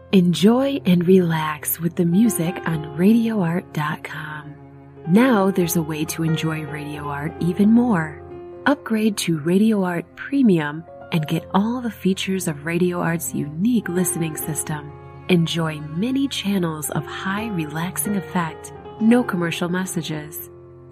Enjoy and relax with the music on RadioArt.com. Now there's a way to enjoy Radio Art even more. Upgrade to Radio Art Premium and get all the features of Radio Art's unique listening system. Enjoy many channels of high relaxing effect, no commercial messages.